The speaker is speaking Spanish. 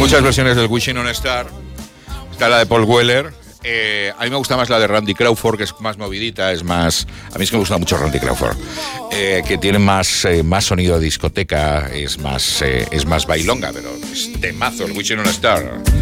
muchas versiones del Wishing on a Star. Está la de Paul Weller. A mí me gusta más la de Randy Crawford, que es más movidita, es más... A mí es que me gusta mucho Randy Crawford, que tiene más sonido de discoteca, es más bailonga, pero es temazo el Wishing on a Star.